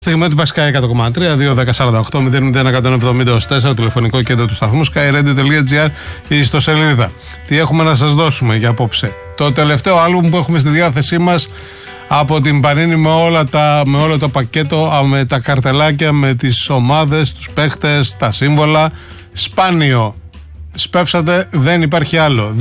Στιγμή ότι Sky 100,3, 2-10-48-001-170 τηλεφωνικό κέντρο του σταθμού skyradio.gr, η ιστοσελίδα. Τι έχουμε να σας δώσουμε για απόψε? Το τελευταίο άλμπουμ που έχουμε στη διάθεσή μας από την Πανίνη με όλο το πακέτο, με τα καρτελάκια, με τις ομάδες, τους παίχτες, τα σύμβολα. Σπάνιο. Σπεύσατε, δεν υπάρχει άλλο.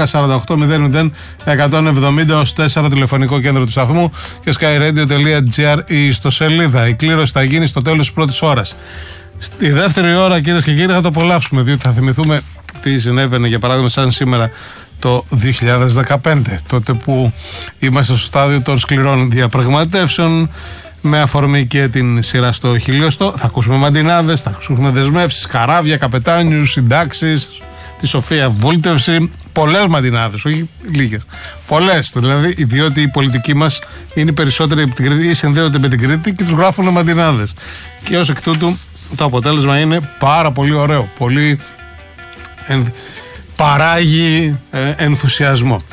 2-10-48-001-170 τηλεφωνικό κέντρο του σταθμού και skyradio.gr η ιστοσελίδα. Η κλήρωση θα γίνει στο τέλος της πρώτης ώρας. Στη δεύτερη ώρα, κυρίες και κύριοι, θα το απολαύσουμε, διότι θα θυμηθούμε τι συνέβαινε, για παράδειγμα, σαν σήμερα το 2015, τότε που είμαστε στο στάδιο των σκληρών διαπραγματεύσεων με αφορμή και την σειρά στο χιλιοστό. Θα ακούσουμε μαντινάδες, θα ακούσουμε δεσμεύσεις, καράβια, καπετάνιους, συντάξεις, τη σοφία βούλτευση. Πολλές μαντινάδες, όχι λίγες. Πολλές, δηλαδή, διότι η πολιτική μας είναι περισσότεροι από την Κρήτη ή συνδέονται με την Κρήτη και τους γράφουν μαντινάδες. Και ως εκ τούτου το αποτέλεσμα είναι πάρα πολύ ωραίο. Πολύ παράγει ενθουσιασμό.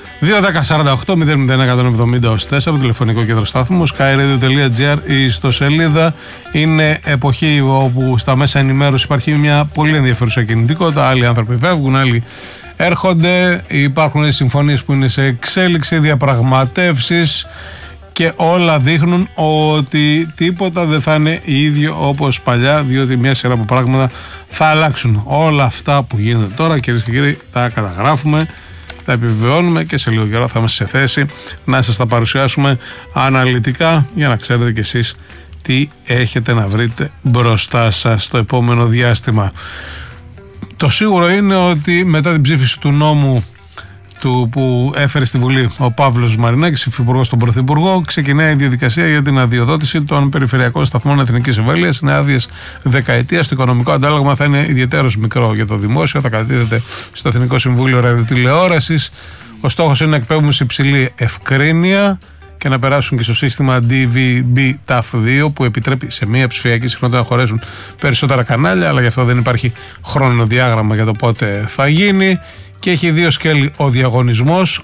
2-10-48-001-170 τηλεφωνικό κέντρο στάθμου, skyradio.gr η ιστοσελίδα. Είναι εποχή όπου στα μέσα ενημέρωση υπάρχει μια πολύ ενδιαφέρουσα κινητικότητα. Άλλοι άνθρωποι φεύγουν, άλλοι έρχονται. Υπάρχουν συμφωνίες που είναι σε εξέλιξη, διαπραγματεύσεις, και όλα δείχνουν ότι τίποτα δεν θα είναι ίδιο όπως παλιά, διότι μια σειρά από πράγματα θα αλλάξουν. Όλα αυτά που γίνονται τώρα, κυρίες και κύριοι, τα καταγράφουμε, τα επιβεβαιώνουμε και σε λίγο καιρό θα είμαστε σε θέση να σας τα παρουσιάσουμε αναλυτικά, για να ξέρετε κι εσείς τι έχετε να βρείτε μπροστά σας το επόμενο διάστημα. Το σίγουρο είναι ότι μετά την ψήφιση του νόμου που έφερε στη Βουλή ο Παύλος Μαρινάκης, υφυπουργός στον Πρωθυπουργό, ξεκινάει η διαδικασία για την αδειοδότηση των περιφερειακών σταθμών εθνικής εμβέλειας. Είναι άδειες δεκαετίας. Το οικονομικό αντάλλαγμα θα είναι ιδιαίτερος μικρό για το δημόσιο. Θα κατατίθεται στο Εθνικό Συμβούλιο Ραδιοτηλεόρασης. Ο στόχος είναι να εκπέμπουν σε υψηλή ευκρίνεια και να περάσουν και στο σύστημα DVB-TAF2, που επιτρέπει σε μία ψηφιακή συχνότητα να χωρέσουν περισσότερα κανάλια, αλλά γι' αυτό δεν υπάρχει χρονοδιάγραμμα για το πότε θα γίνει. Και έχει δύο σκέλη ο διαγωνισμός.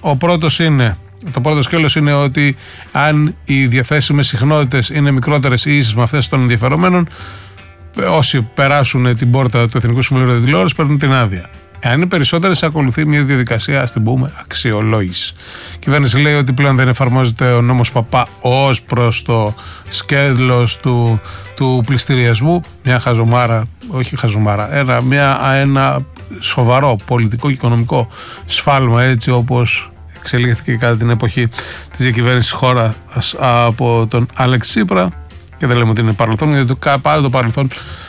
Το πρώτο σκέλος είναι ότι αν οι διαθέσιμες συχνότητες είναι μικρότερες ή ίσες με αυτές των ενδιαφερομένων, όσοι περάσουν την πόρτα του Εθνικού Συμβουλίου Ραδιοτηλεόρασης παίρνουν την άδεια. Αν είναι περισσότερες, ακολουθεί μια διαδικασία, ας την πούμε, αξιολόγηση. Η κυβέρνηση λέει ότι πλέον δεν εφαρμόζεται ο νόμος Παπά ως προς το σκέλος του πληστηριασμού. Μια χαζομάρα, όχι χαζομάρα, ένα σοβαρό πολιτικό και οικονομικό σφάλμα, έτσι όπως εξελίχθηκε κατά την εποχή της διακυβέρνησης χώρας από τον Άλεξ Τσίπρα. Και δεν λέμε ότι είναι παρελθόν, γιατί πάντα το παρελθόν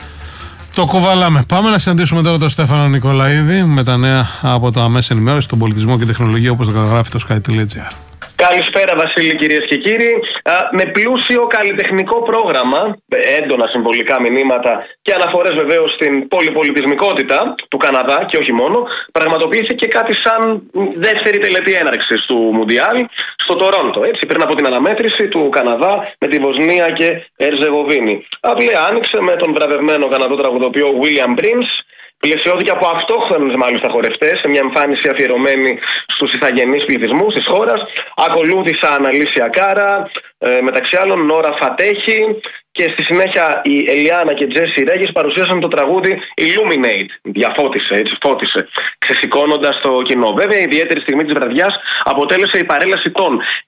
το κουβαλάμε. Πάμε να συναντήσουμε τώρα τον Στέφανο Νικολαίδη με τα νέα από τα μέσα ενημέρωση, τον πολιτισμό και τεχνολογία, όπως το καταγράφει το sky.gr. Καλησπέρα, Βασίλη, κυρίες και κύριοι. Με πλούσιο καλλιτεχνικό πρόγραμμα, έντονα συμβολικά μηνύματα και αναφορές βεβαίως στην πολυπολιτισμικότητα του Καναδά και όχι μόνο, πραγματοποιήθηκε κάτι σαν δεύτερη τελετή έναρξης του Μουντιάλ στο Τορόντο. Έτσι, πριν από την αναμέτρηση του Καναδά με τη Βοσνία και Ερζεγοβίνη. Απλά άνοιξε με τον βραβευμένο Καναδό τραγουδοποιό William Prince. Πλαισιώθηκε από αυτόχθονες μάλιστα χορευτές σε μια εμφάνιση αφιερωμένη στους ηθαγενείς πληθυσμούς της χώρας. Ακολούθησαν Αλίσια Κάρα, μεταξύ άλλων Νόρα Φατέχη, και στη συνέχεια η Ελιάνα και Τζέσι Ρέγες παρουσίασαν το τραγούδι Illuminate. Διαφώτισε, έτσι, φώτισε, ξεσηκώνοντας το κοινό. Βέβαια, η ιδιαίτερη στιγμή της βραδιάς αποτέλεσε η παρέλαση των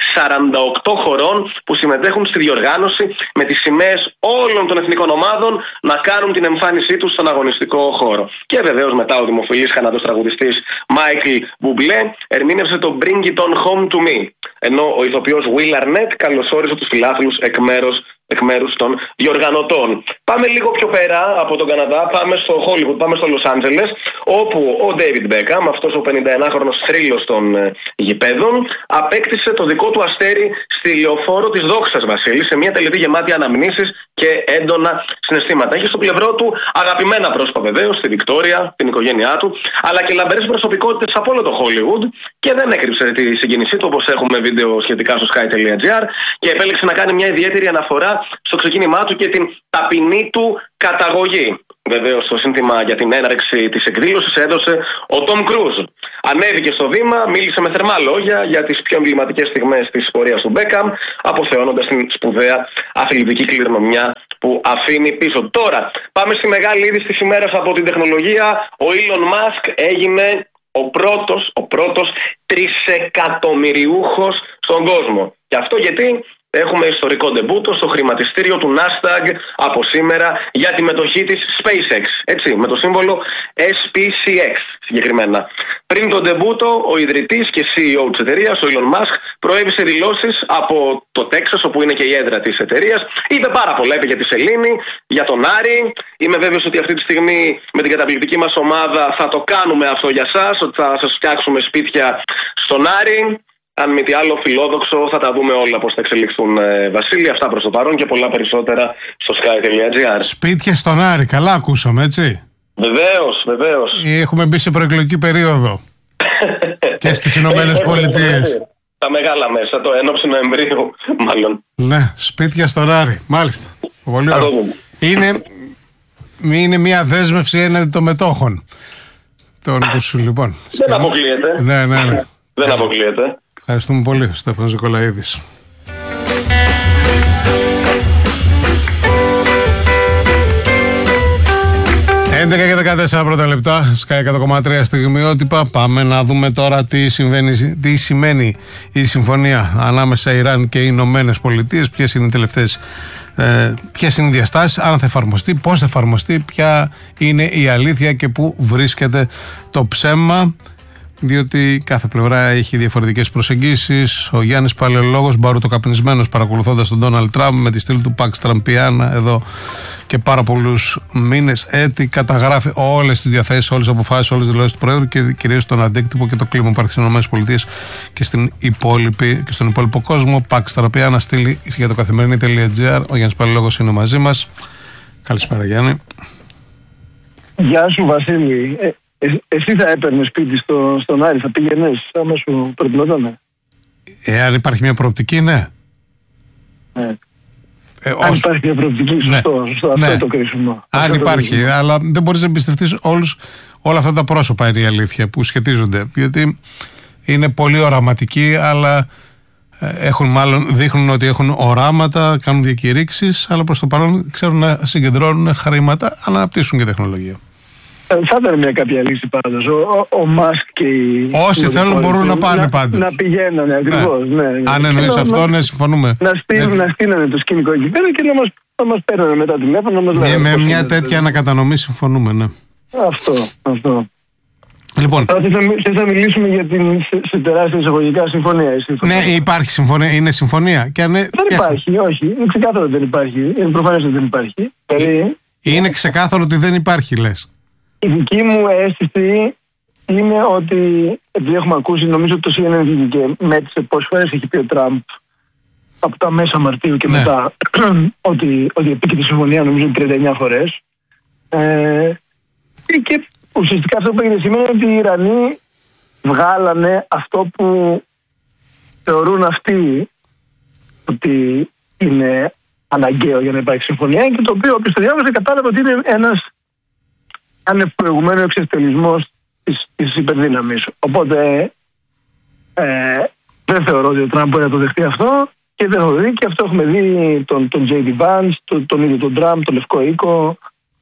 48 χωρών που συμμετέχουν στη διοργάνωση, με τις σημαίες όλων των εθνικών ομάδων να κάνουν την εμφάνισή τους στον αγωνιστικό χώρο. Και βεβαίως μετά ο δημοφιλής Καναδός τραγουδιστής Μάικλ Μπουμπλέ ερμήνευσε το Bring It On Home To Me, ενώ ο ηθοποιός Will Arnett καλωσόρισε τους φιλάθλους εκ μέρους των διοργανωτών. Πάμε λίγο πιο πέρα από τον Καναδά, πάμε στο Hollywood, πάμε στο Los Angeles, όπου ο David Beckham, αυτός ο 51χρονος θρύλος των γηπέδων, απέκτησε το δικό του αστέρι στη λεωφόρο της δόξας, Βασίλη, σε μια τελετή γεμάτη αναμνήσεις και έντονα συναισθήματα. Έχει στο πλευρό του αγαπημένα πρόσωπα βεβαίως, τη Βικτόρια, την οικογένειά του, αλλά και λαμπερές προσωπικότητες από όλο το Hollywood, και δεν έκρυψε τη συγκίνησή του, όπως έχουμε βίντεο σχετικά στο sky.gr, και επέλεξε να κάνει μια ιδιαίτερη αναφορά στο ξεκίνημά του και την ταπεινή του καταγωγή. Βεβαίως, το σύνθημα για την έναρξη της εκδήλωσης έδωσε ο Τομ Κρούζ. Ανέβηκε στο βήμα, μίλησε με θερμά λόγια για τις πιο εμβληματικές στιγμές της πορείας του Μπέκαμ, αποθεώνοντας την σπουδαία αθλητική κληρονομιά που αφήνει πίσω. Τώρα, πάμε στη μεγάλη είδηση της ημέρας από την τεχνολογία. Ο Elon Musk έγινε ο πρώτος τρισεκατομμυριούχος στον κόσμο. Και αυτό γιατί έχουμε ιστορικό ντεμπούτο στο χρηματιστήριο του Nasdaq από σήμερα για τη μετοχή της SpaceX, έτσι, με το σύμβολο SPCX συγκεκριμένα. Πριν τον ντεμπούτο, ο ιδρυτής και CEO της εταιρείας, ο Elon Musk, προέβησε δηλώσεις από το Τέξας, όπου είναι και η έδρα της εταιρείας. Είπε πάρα πολλά, είπε για τη σελήνη, για τον Άρη. Είμαι βέβαιος ότι αυτή τη στιγμή με την καταπληκτική μας ομάδα θα το κάνουμε αυτό για σας, ότι θα σας φτιάξουμε σπίτια στον Άρη. Αν μη τι άλλο φιλόδοξο, θα τα δούμε όλα πώς θα εξελιχθούν, Βασίλη. Αυτά προς το παρόν και πολλά περισσότερα στο sky.gr. Σπίτια στον Άρη, καλά ακούσαμε, έτσι. Βεβαίως. Έχουμε μπει σε προεκλογική περίοδο. Και στις Ηνωμένες Πολιτείες. Τα μεγάλα μέσα, το ένωψη Νοεμβρίου, μάλλον. Ναι, σπίτια στον Άρη. Μάλιστα. Πολύ ωραία. Είναι μια δέσμευση έναντι των μετόχων. Λοιπόν. Δεν αποκλείεται. Ναι. Δεν αποκλείεται. Ευχαριστούμε πολύ, Στέφανος Νικολαίδης. 11 και 14 πρώτα λεπτά, Sky 100,3 στιγμιότυπα. Πάμε να δούμε τώρα τι σημαίνει η συμφωνία ανάμεσα Ιράν και οι Ηνωμένες Πολιτείες, ποιες είναι οι τελευταίες, ποιες είναι οι διαστάσεις, αν θα εφαρμοστεί, πώς θα εφαρμοστεί, ποια είναι η αλήθεια και πού βρίσκεται το ψέμα. Διότι κάθε πλευρά έχει διαφορετικές προσεγγίσεις. Ο Γιάννης Παλαιολόγος, μπαρουτοκαπνισμένος, παρακολουθώντας τον Ντόναλντ Τραμπ με τη στήλη του Pax Trumpiana εδώ και πάρα πολλούς μήνες, έτη, καταγράφει όλες τις διαθέσεις, όλες τις αποφάσεις, όλες τις δηλώσεις του Προέδρου και κυρίως τον αντίκτυπο και το κλίμα που υπάρχει στις ΗΠΑ και στον υπόλοιπο κόσμο. Pax Trumpiana, στήλη για το καθημερινή.gr. Ο Γιάννης Παλαιολόγος είναι μαζί μας. Καλησπέρα, Γιάννη. Γεια σου, Βασίλη. Εσύ θα έπαιρνες σπίτι στον Άρη, θα πήγαινες, άμα σου προτινότανε. Εάν υπάρχει μια προοπτική, ναι. Αν υπάρχει μια προοπτική, σωστό, αυτό το κρίσιμο. Αν υπάρχει, αλλά δεν μπορείς να εμπιστευτείς όλα αυτά τα πρόσωπα, είναι η αλήθεια, που σχετίζονται. Γιατί είναι πολύ οραματικοί, αλλά δείχνουν ότι έχουν οράματα, κάνουν διακηρύξεις, αλλά προς το παρόν ξέρουν να συγκεντρώνουν χρήματα, αλλά αναπτύσσουν και τεχνολογία. Θα ήταν μια κάποια λύση πάντως. Ο Μάσκ και οι. Όσοι θέλουν μπορούν να πάνε πάντως. Να πηγαίνανε ακριβώς. Ναι. Αν εννοείς αυτό, ναι, συμφωνούμε. Να στείλανε το σκηνικό εκεί πέρα και να μας παίρνανε μετά τηλέφωνο. Με μια τέτοια ανακατανομή συμφωνούμε, ναι. Αυτό. Λοιπόν. Θες να μιλήσουμε για την σε τεράστια εισαγωγικά συμφωνία. Ναι, υπάρχει συμφωνία. Είναι συμφωνία. Δεν υπάρχει, όχι. Είναι ξεκάθαρο ότι δεν υπάρχει. Είναι προφανές ότι δεν υπάρχει. Είναι ξεκάθαρο ότι δεν υπάρχει, λες. Η δική μου αίσθηση είναι ότι, επειδή έχουμε ακούσει, νομίζω ότι το CNN και μέτρησε πόσες φορές έχει πει ο Τραμπ από τα μέσα Μαρτίου και μετά ότι επίκειται τη συμφωνία, νομίζω 39 φορές. Και ουσιαστικά αυτό που έγινε σήμερα είναι ότι οι Ιρανοί βγάλανε αυτό που θεωρούν αυτοί ότι είναι αναγκαίο για να υπάρξει συμφωνία και το οποίο όποιος το διάβασε κατάλαβε ότι είναι ένας ανευπροηγουμένο εξευτελισμός της υπερδύναμης. Οπότε δεν θεωρώ ότι ο Τραμπ μπορεί να το δεχτεί αυτό και δεν έχω δει, και αυτό έχουμε δει τον J.D. Vance, τον ίδιο τον Τραμπ, τον Λευκό Οίκο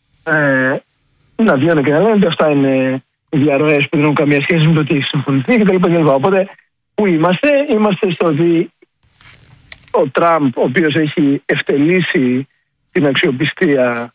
να βγαίνουν και να λένε ότι αυτά είναι διαρροές που δεν έχουν καμία σχέση με το τι έχει συμφωνηθεί κτλ. Οπότε που είμαστε στο ότι ο Τραμπ, ο οποίος έχει ευτελίσει την αξιοπιστία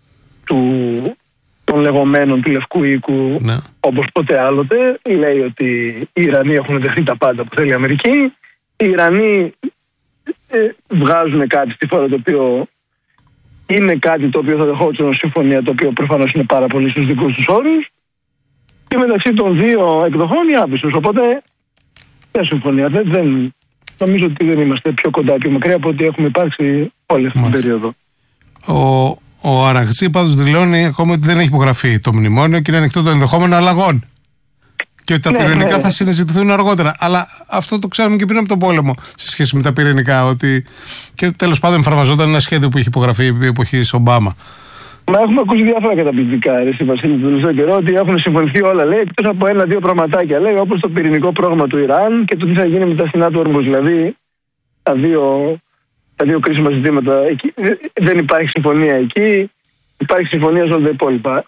των λεγόμενων του Λευκού Οίκου, ναι, όπως ποτέ άλλοτε, λέει ότι οι Ιρανοί έχουν δεχτεί τα πάντα που θέλει η Αμερική. Οι Ιρανοί βγάζουν κάτι στη φόρα το οποίο είναι κάτι το οποίο θα δεχόταν ως συμφωνία, το οποίο προφανώς είναι πάρα πολύ στους δικούς τους όρους, και μεταξύ των δύο εκδοχών οι άπιστος. Οπότε δεν συμφωνία. Νομίζω ότι δεν είμαστε πιο κοντά και μακριά από ότι έχουμε υπάρξει όλη αυτή την περίοδο. Ο Αραγτζή πάντως δηλώνει ακόμα ότι δεν έχει υπογραφεί το μνημόνιο και είναι ανοιχτό το ενδεχόμενο αλλαγών. Και ότι τα πυρηνικά θα συζητηθούν αργότερα. Αλλά αυτό το ξέραμε και πριν από τον πόλεμο σε σχέση με τα πυρηνικά. Ότι και τέλος πάντων εφαρμοζόταν ένα σχέδιο που είχε υπογραφεί επί εποχής Ομπάμα. Μα έχουμε ακούσει διάφορα καταπληκτικά, εσύ Βασίλη, τον τελευταίο καιρό, ότι έχουν συμφωνηθεί όλα, λέει, εκτός από ένα-δύο πραγματάκια, λέει, όπως το πυρηνικό πρόγραμμα του Ιράν και το τι θα γίνει με τα στενά του Ορμούζ. Δηλαδή, τα δύο κρίσιμα ζητήματα. Εκεί, δεν υπάρχει συμφωνία εκεί, υπάρχει συμφωνία σε όλα τα υπόλοιπα.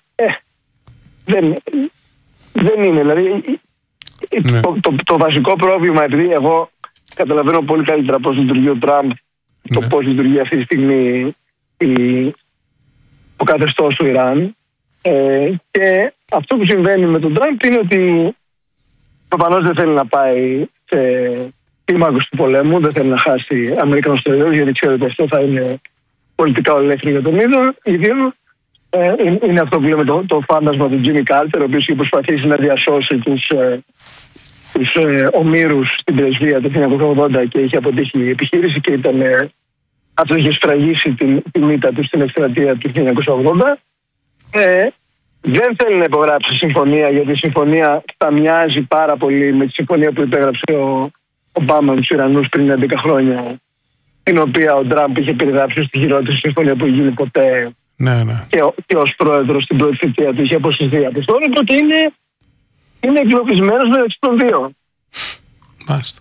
Δεν είναι. Δηλαδή, το βασικό πρόβλημα, επειδή εγώ καταλαβαίνω πολύ καλύτερα πώς λειτουργεί ο Τραμπ, το πώς λειτουργεί αυτή τη στιγμή το καθεστώς του Ιράν, και αυτό που συμβαίνει με τον Τραμπ είναι ότι προφανώς δεν θέλει να πάει σε κλίμακος του πολέμου, δεν θέλει να χάσει Αμερικανούς στρατιώτες, γιατί ξέρει ότι αυτό θα είναι πολιτικά ολέθριο για τον ίδιο. Είναι αυτό που λέμε το φάντασμα του Τζίμι Κάρτερ, ο οποίος είχε προσπαθήσει να διασώσει τους ομήρους στην πρεσβεία το 1980 και είχε αποτύχει η επιχείρηση και αυτό είχε σφραγίσει τη μύτα του στην εκστρατεία του 1980. Δεν θέλει να υπογράψει συμφωνία, γιατί η συμφωνία θα μοιάζει πάρα πολύ με τη συμφωνία που υπέγραψε ο Ομπάμα με τους Ιρανούς πριν 11 χρόνια, την οποία ο Τραμπ είχε περιγράψει στη χειρότερη συμφωνία που γίνει ποτέ. Ναι. Και ως πρόεδρος στην πρώτη θητεία του είχε αποσυρθεί από αυτό. Οπότε είναι εγκλωβισμένος μεταξύ των δύο. Μάλιστα.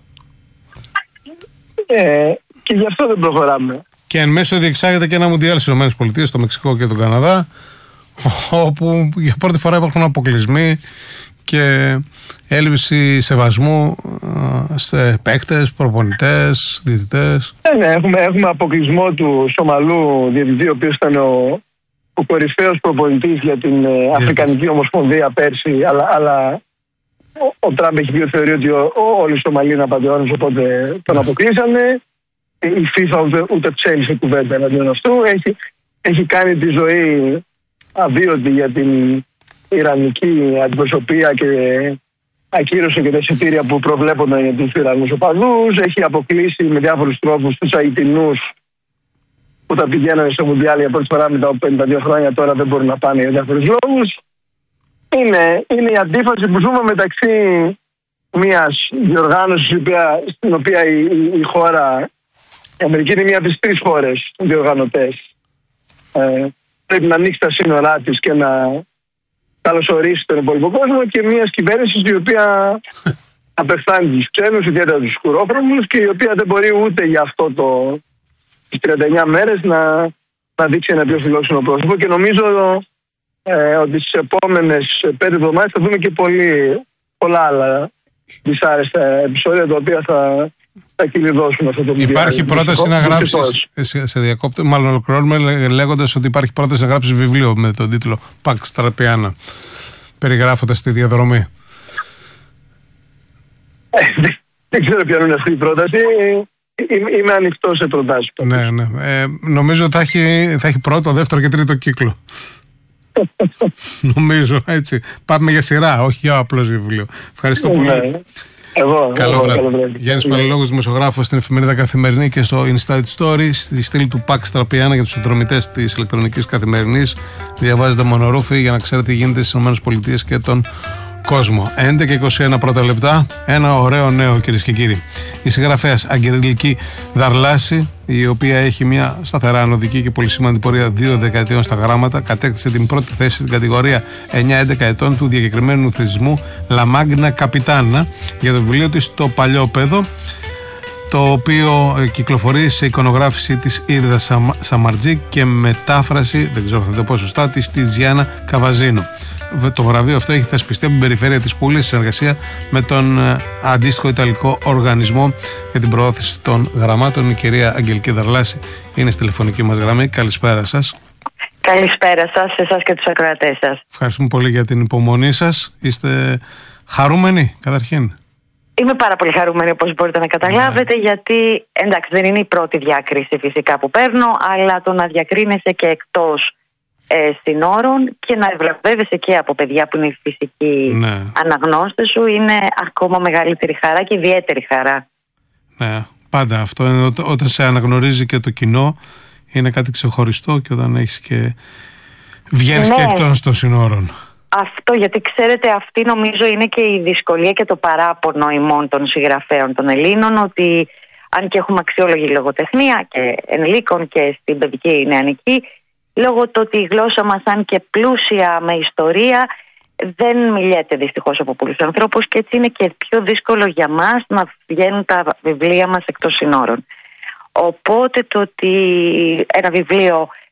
Και γι' αυτό δεν προχωράμε. Και εν μέσω διεξάγεται και ένα μουντιάλ στις ΗΠΑ, στο Μεξικό και τον Καναδά, όπου για πρώτη φορά υπάρχουν αποκλεισμοί και έλλειψη σεβασμού σε παίκτες, προπονητές, διαιτητές. Έχουμε αποκλεισμό του Σομαλού διαιτητή, ο οποίος ήταν ο κορυφαίος προπονητής για την Αφρικανική Ομοσπονδία πέρσι, αλλά ο Τραμπ έχει πει ότι θεωρεί ότι όλοι οι Σομαλοί είναι απατεώνες, οπότε τον αποκλείσανε. Η FIFA ούτε ψέλισε κουβέντα εναντίον αυτού. Έχει κάνει τη ζωή αβίωτη για την Ιρανική αντιπροσωπεία και ακύρωσε και τα εισιτήρια που προβλέπονταν για τους Ιρανούς οπαδούς. Έχει αποκλείσει με διάφορους τρόπους τους Αιτινούς που τα πηγαίνανε στο Μουντιάλ για πρώτη φορά μετά από 52 χρόνια, τώρα δεν μπορούν να πάνε για διάφορους λόγους. Είναι η αντίφαση που ζούμε μεταξύ μιας διοργάνωσης στην οποία η χώρα, η Αμερική είναι μία από τις 3 χώρες διοργανωτές, πρέπει να ανοίξει τα σύνορά της και να καλωσορίσει τον υπόλοιπο κόσμο, και μιας κυβέρνησης η οποία απευθάνει τους ξένους, ιδιαίτερα τους σκουρόφρονους, και η οποία δεν μπορεί ούτε για αυτό τις 39 μέρες να δείξει ένα πιο φιλόξενο πρόσωπο. Και νομίζω ότι στις επόμενες 5 εβδομάδες θα δούμε και πολλά άλλα δυσάρεστα επεισόδια, τα οποία θα κυλιδώσουν αυτό το βιβλίο. Υπάρχει πρόταση να γράψεις, σε διακόπτω, μάλλον ολοκληρώνουμε λέγοντας ότι υπάρχει πρόταση να γράψεις βιβλίο με τον τίτλο Pax Trapiana, περιγράφοντας τη διαδρομή. Δεν ξέρω ποια είναι αυτή η πρόταση. Είμαι ανοιχτός σε προτάσεις. Ναι. Νομίζω ότι θα έχει πρώτο, δεύτερο και τρίτο κύκλο. Νομίζω, έτσι. Πάμε για σειρά, όχι για απλώς βιβλίο. Ευχαριστώ πολύ. Καλό βράδυ. Γιάννης Παλαιολόγος, δημοσιογράφος στην εφημερίδα Καθημερινή και στο Inside Story, στη στήλη του Pax Trapiana για τους συνδρομητές της ηλεκτρονικής Καθημερινής. Διαβάζετε μονορούφι για να ξέρετε τι γίνεται στις ΗΠΑ και τον κόσμο. 11 και 21 πρώτα λεπτά. Ένα ωραίο νέο, κυρίες και κύριοι. Η συγγραφέας Αγγελική Δαρλάση, η οποία έχει μια σταθερά ανωδική και πολύ σημαντική πορεία 2 δεκαετιών στα γράμματα, κατέκτησε την πρώτη θέση στην κατηγορία 9-11 ετών του διακεκριμένου θεσμού La Magna Capitana για το βιβλίο της «Το Παλιόπαιδο», το οποίο κυκλοφορεί σε εικονογράφηση της Ήρδα Σαμαρτζή και μετάφραση, δεν ξέρω αν θα το πω σωστά, της Τιτζιάνα Καβαζίνο. Το βραβείο αυτό έχει θεσπιστεί από την περιφέρεια της Πούλης σε συνεργασία με τον αντίστοιχο Ιταλικό Οργανισμό για την Προώθηση των Γραμμάτων. Η κυρία Αγγελική Δαρλάση είναι στη τηλεφωνική μας γραμμή. Καλησπέρα σας. Καλησπέρα σας, σε εσάς και τους ακροατές σας. Ευχαριστούμε πολύ για την υπομονή σας. Είστε χαρούμενοι καταρχήν? Είμαι πάρα πολύ χαρούμενη, όπως μπορείτε να καταλάβετε, γιατί εντάξει, δεν είναι η πρώτη διάκριση φυσικά που παίρνω, αλλά το να διακρίνεσαι και εκτός συνόρων και να ευραβεύεσαι και από παιδιά που είναι οι φυσικοί αναγνώστες σου είναι ακόμα μεγαλύτερη χαρά και ιδιαίτερη χαρά. Ναι, πάντα αυτό. Όταν σε αναγνωρίζει και το κοινό είναι κάτι ξεχωριστό, και όταν έχεις και βγαίνεις και εκτός των συνόρων. Αυτό, γιατί ξέρετε, αυτή νομίζω είναι και η δυσκολία και το παράπονο ημών των συγγραφέων των Ελλήνων, ότι αν και έχουμε αξιόλογη λογοτεχνία και ενηλίκων και στην παιδική νεανική, λόγω του ότι η γλώσσα μας, αν και πλούσια με ιστορία, δεν μιλιέται δυστυχώς από πολλούς ανθρώπους, και έτσι είναι και πιο δύσκολο για μας να βγαίνουν τα βιβλία μας εκτός συνόρων. Οπότε το ότι ένα βιβλίο